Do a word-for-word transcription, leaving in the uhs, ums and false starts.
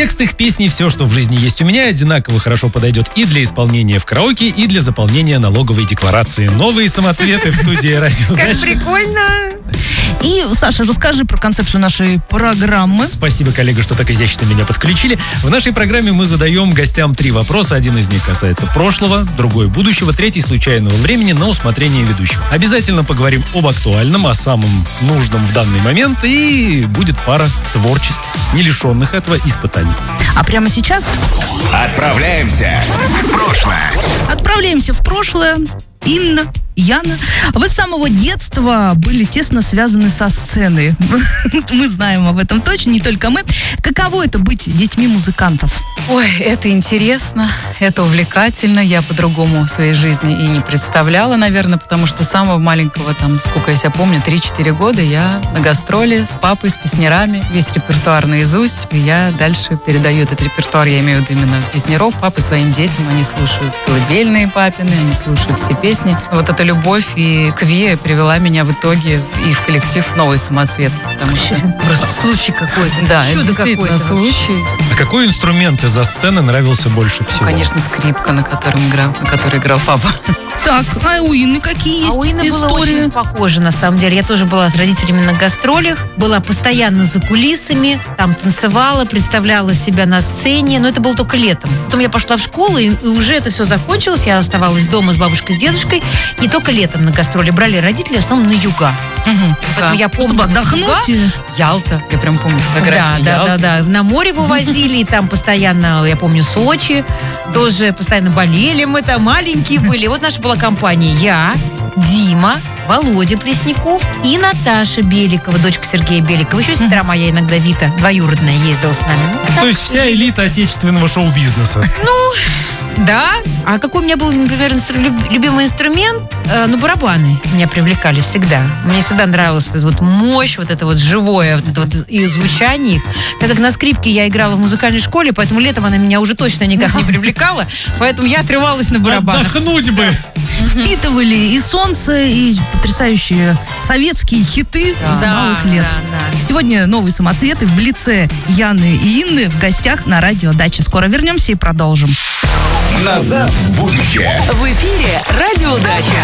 Текст их песни «Все, что в жизни есть у меня» одинаково хорошо подойдет и для исполнения в караоке, и для заполнения налоговой декларации. Новые самоцветы в студии «Радио Как Дача». прикольно. И, Саша, расскажи про концепцию нашей программы. Спасибо, коллега, что так изящно меня подключили. В нашей программе мы задаем гостям три вопроса. Один из них касается прошлого, другой будущего, третий случайного времени на усмотрение ведущего. Обязательно поговорим об актуальном, о самом нужном в данный момент, и будет пара творческих, не лишенных этого испытаний. А прямо сейчас Отправляемся в прошлое. отправляемся в прошлое. Инна, Яна, вы с самого детства были тесно связаны со сценой. Мы знаем об этом точно, не только мы. Каково это быть детьми музыкантов? Ой, это интересно, это увлекательно. Я по-другому в своей жизни и не представляла, наверное, потому что с самого маленького, там, сколько я себя помню, три-четыре года я на гастроли с папой, с песнярами, весь репертуар наизусть. И я дальше передаю этот репертуар, я имею в виду именно песняров, папы своим детям. Они слушают колыбельные папины, они слушают все песни. Вот эта любовь и к Ве привела меня в итоге и в коллектив «Новый самоцвет». Потому что Просто случай какой-то. да, это Чудо действительно какое-то случай. А какой инструмент из-за сцены нравился больше всего? Конечно, скрипка, на котором играл, на которой играл папа. Так, а у Инны какие есть А у Инны было истории? очень похоже, на самом деле. Я тоже была с родителями на гастролях, была постоянно за кулисами, там танцевала, представляла себя на сцене, но это было только летом. Потом я пошла в школу, и, и уже это все закончилось. Я оставалась дома с бабушкой, с дедушкой, и только летом на гастроли брали родители, в основном на юга. Мгм. Поэтому я помню, Чтобы отдохнуть. юга. Ялта, я прям помню Да, фотографии да, Ялты. да, да. На море вывозили, и там постоянно, я помню, Сочи, тоже постоянно болели мы там, маленькие были. Вот наша была компания. Я, Дима, Володя Пресняков и Наташа Беликова, дочка Сергея Беликова. Еще сестра моя иногда, Вита, двоюродная, ездила с нами. То есть вся элита отечественного шоу-бизнеса. Да. А какой у меня был, например, инстру- люб- любимый инструмент? Э, ну, барабаны меня привлекали всегда. Мне всегда нравилась эта вот мощь, вот это вот живое, вот это вот и звучание их. Так как на скрипке я играла в музыкальной школе, поэтому летом она меня уже точно никак не привлекала, поэтому я отрывалась на барабанах. Отдохнуть бы! Впитывали и солнце, и потрясающие советские хиты с малых лет. да, да. Сегодня новые самоцветы в лице Яны и Инны в гостях на радио Дача. Скоро вернемся и продолжим. Назад в будущее. В эфире «Радио Дача».